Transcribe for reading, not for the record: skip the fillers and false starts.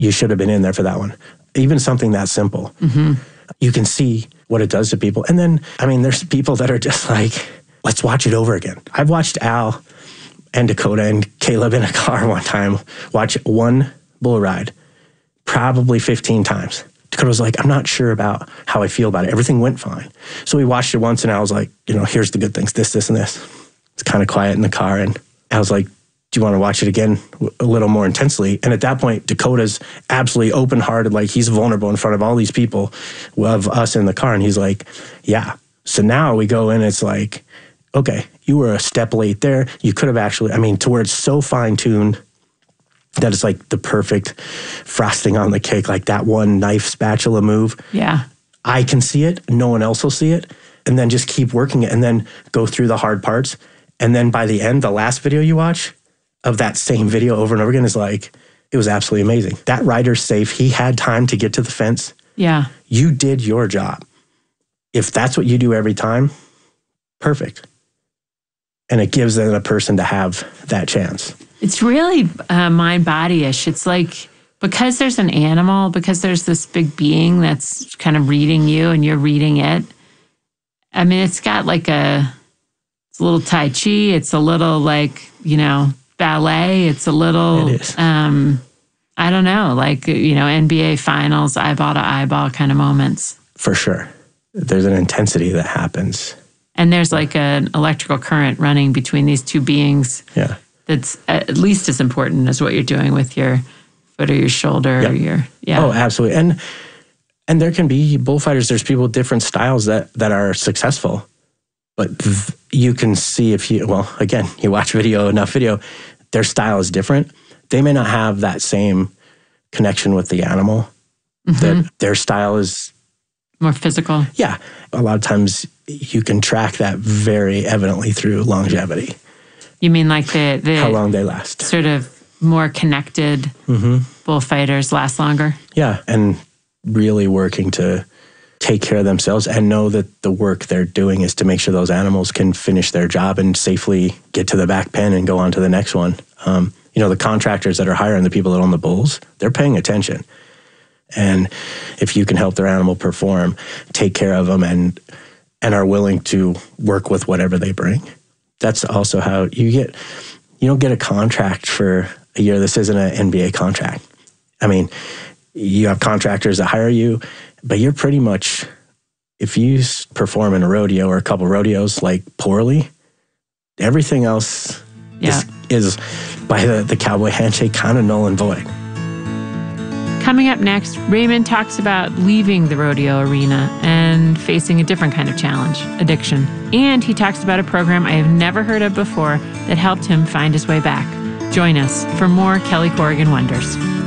you should have been in there for that one. Even something that simple. Mm-hmm. You can see what it does to people. And then, I mean, there's people that are just like, let's watch it over again. I've watched Al and Dakota and Caleb in a car one time watch one bull ride probably 15 times. Dakota was like, I'm not sure about how I feel about it. Everything went fine. So we watched it once and I was like, here's the good things, this, and this. It's kind of quiet in the car. And I was like, do you want to watch it again a little more intensely? And at that point, Dakota's absolutely open-hearted, like he's vulnerable in front of all these people of us in the car. And he's like, yeah. So now we go in, it's like, okay, you were a step late there. You could have actually, to where it's so fine-tuned that it's like the perfect frosting on the cake, like that one knife spatula move. Yeah. I can see it. No one else will see it. And then just keep working it and then go through the hard parts. And then by the end, the last video you watch of that same video over and over again is like, it was absolutely amazing. That rider's safe. He had time to get to the fence. Yeah. You did your job. If that's what you do every time, perfect. And it gives then a person to have that chance. It's really mind-body-ish. It's like, because there's an animal, because there's this big being that's kind of reading you and you're reading it. It's got like it's a little Tai Chi. It's a little like, ballet. It's a little, it is. I don't know, like, NBA finals, eyeball to eyeball kind of moments. For sure. There's an intensity that happens. And there's like an electrical current running between these two beings. Yeah. That's at least as important as what you're doing with your foot or your shoulder. Yep. Or Oh, absolutely. And there can be bullfighters, there's people with different styles that are successful. But you can see you watch enough video, their style is different. They may not have that same connection with the animal. Mm-hmm. Their style is more physical. Yeah. A lot of times you can track that very evidently through longevity. You mean like the how long they last. Sort of more connected bullfighters last longer? Yeah. And really working to take care of themselves and know that the work they're doing is to make sure those animals can finish their job and safely get to the back pen and go on to the next one. The contractors that are hiring the people that own the bulls, they're paying attention. And if you can help their animal perform, take care of them and are willing to work with whatever they bring, that's also how you don't get a contract for a year. This isn't an NBA contract. You have contractors that hire you, but you're pretty much, if you perform in a rodeo or a couple rodeos like poorly, everything else is by the cowboy handshake kind of null and void. Coming up next, Raymond talks about leaving the rodeo arena and facing a different kind of challenge, addiction. And he talks about a program I have never heard of before that helped him find his way back. Join us for more Kelly Corrigan Wonders.